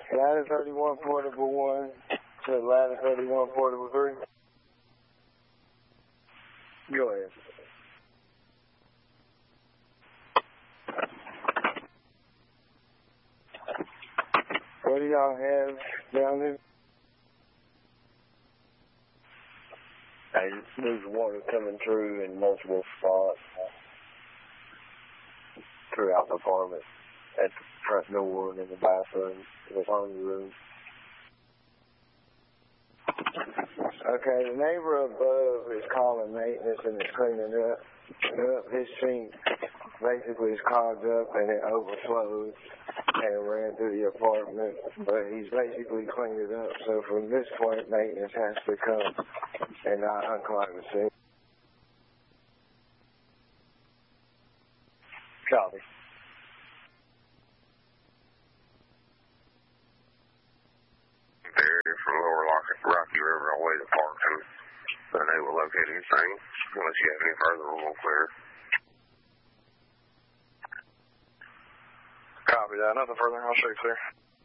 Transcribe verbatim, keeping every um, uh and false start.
Ladder thirty-one, portable one to ladder thirty-one, portable three. Go ahead. What do y'all have down there? Hey, there's water coming through in multiple spots throughout the apartment, at the front door and in the bathroom, the laundry room. Okay, the neighbor above is calling maintenance and is cleaning up. up. His sink basically is clogged up and it overflowed and ran through the apartment, but he's basically cleaned it up. So from this point, maintenance has to come and not unclog the sink. Copy. There from Lower Rocky River all the way to Parkton. Unable to locate anything. Unless you have any further, we'll clear. Copy that. Nothing further. I'll show you clear.